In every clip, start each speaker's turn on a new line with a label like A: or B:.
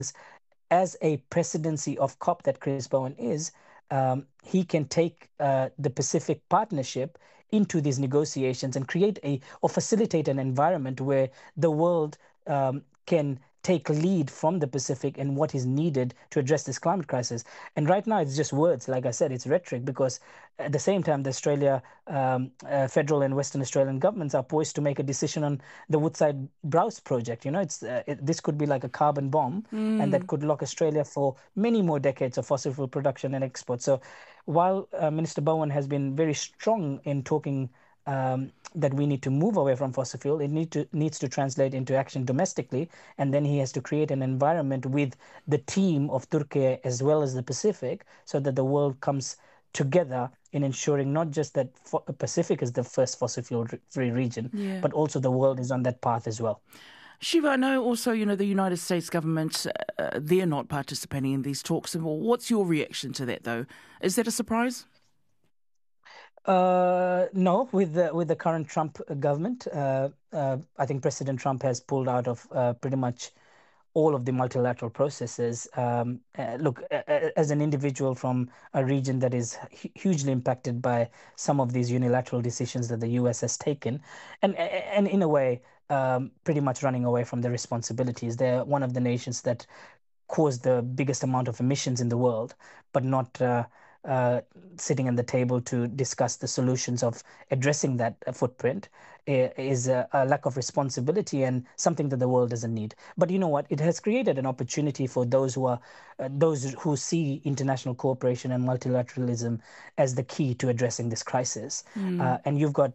A: as a presidency of COP that Chris Bowen is, he can take the Pacific Partnership into these negotiations and create or facilitate an environment where the world can take lead from the Pacific and what is needed to address this climate crisis. And right now, it's just words. Like I said, it's rhetoric, because at the same time, the Australia, federal and Western Australian governments are poised to make a decision on the Woodside Browse project. This could be like a carbon bomb, and that could lock Australia for many more decades of fossil fuel production and export. So while Minister Bowen has been very strong in talking that we need to move away from fossil fuel, it needs to translate into action domestically, and then he has to create an environment with the team of Turkey as well as the Pacific, so that the world comes together in ensuring not just that Pacific is the first fossil fuel free region, but also the world is on that path as well.
B: Shiva, I know also, the United States government, they're not participating in these talks. What's your reaction to that, though? Is that a surprise?
A: No, with the current Trump government, I think President Trump has pulled out of pretty much all of the multilateral processes. Look, as an individual from a region that is hugely impacted by some of these unilateral decisions that the US has taken, and in a way, pretty much running away from their responsibilities. They're one of the nations that caused the biggest amount of emissions in the world, but not sitting at the table to discuss the solutions of addressing that footprint is a lack of responsibility and something that the world doesn't need. But you know what? It has created an opportunity for those who see international cooperation and multilateralism as the key to addressing this crisis. And you've got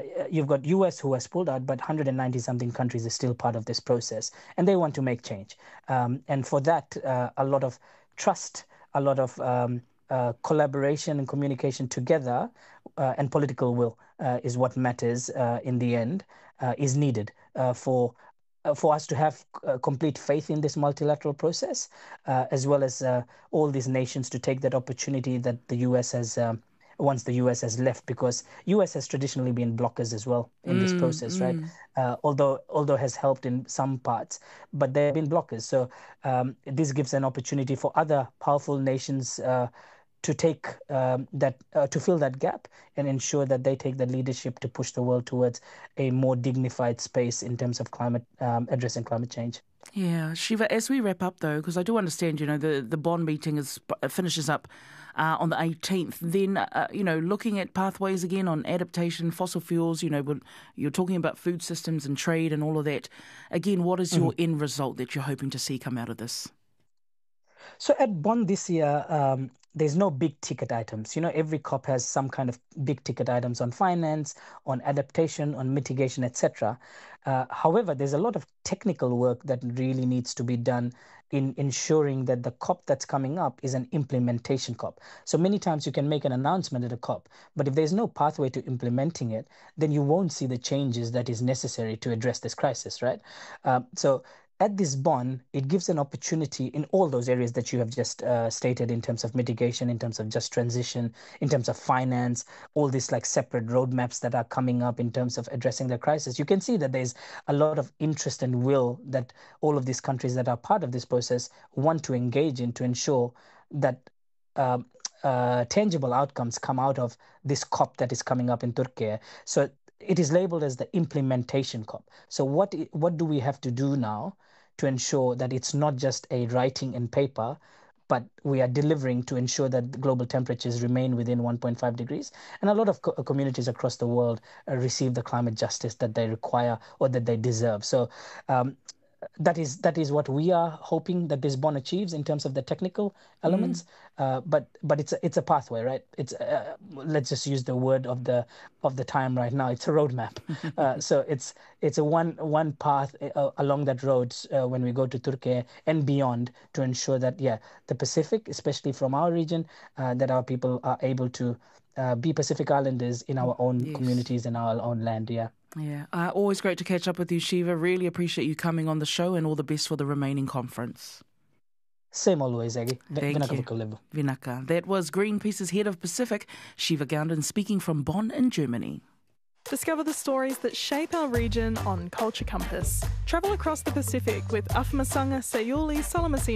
A: US who has pulled out, but 190 something countries is still part of this process, and they want to make change. And for that, a lot of trust, a lot of collaboration and communication together, and political will is what matters in the end, is needed for us to have complete faith in this multilateral process, as well as all these nations to take that opportunity that the US has once the US has left, because US has traditionally been blockers as well in this process, right? Although has helped in some parts, but they've been blockers. So this gives an opportunity for other powerful nations to take to fill that gap and ensure that they take the leadership to push the world towards a more dignified space in terms of addressing climate change.
B: Yeah, Shiva, as we wrap up though, because I do understand, the Bonn meeting finishes up on the 18th, then, looking at pathways again on adaptation, fossil fuels, when you're talking about food systems and trade and all of that. Again, what is your end result that you're hoping to see come out of this?
A: So at Bonn this year, there's no big ticket items. Every COP has some kind of big ticket items on finance, on adaptation, on mitigation, etc. However, there's a lot of technical work that really needs to be done in ensuring that the COP that's coming up is an implementation COP. So many times you can make an announcement at a COP, but if there's no pathway to implementing it, then you won't see the changes that is necessary to address this crisis, right? So at this Bonn, it gives an opportunity in all those areas that you have just stated, in terms of mitigation, in terms of just transition, in terms of finance, all these like separate roadmaps that are coming up in terms of addressing the crisis. You can see that there's a lot of interest and will that all of these countries that are part of this process want to engage in to ensure that tangible outcomes come out of this COP that is coming up in Turkey. So it is labeled as the implementation COP. So what do we have to do now to ensure that it's not just a writing in paper, but we are delivering to ensure that global temperatures remain within 1.5 degrees? And a lot of communities across the world receive the climate justice that they require or that they deserve. So that is what we are hoping that this Bonn achieves in terms of the technical elements. But it's a pathway, right? It's let's just use the word of the time right now. It's a roadmap. So it's a one path along that road when we go to Turkey and beyond, to ensure that the Pacific, especially from our region, that our people are able to be Pacific Islanders in our own communities and our own land.
B: Yeah, always great to catch up with you, Shiva. Really appreciate you coming on the show, and all the best for the remaining conference.
A: Same always, Aggie.
B: Thank you. Vinaka. That was Greenpeace's head of Pacific, Shiva Gownden, speaking from Bonn in Germany.
C: Discover the stories that shape our region on Culture Compass. Travel across the Pacific with Afamasanga Sayuli Salamasi